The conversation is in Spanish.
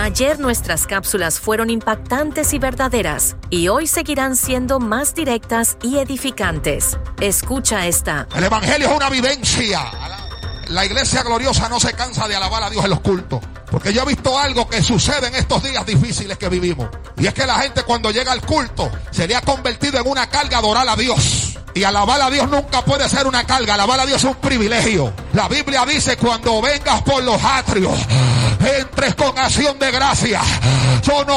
Ayer nuestras cápsulas fueron impactantes y verdaderas, y hoy seguirán siendo más directas y edificantes. Escucha esta. El evangelio es una vivencia. La iglesia gloriosa no se cansa de alabar a Dios en los cultos, porque yo he visto algo que sucede en estos días difíciles que vivimos, y es que la gente cuando llega al culto se le ha convertido en una carga adorar a Dios. Y alabar a Dios nunca puede ser una carga. Alabar a Dios es un privilegio. La Biblia dice: cuando vengas por los atrios, entres con acción de gracia. Yo no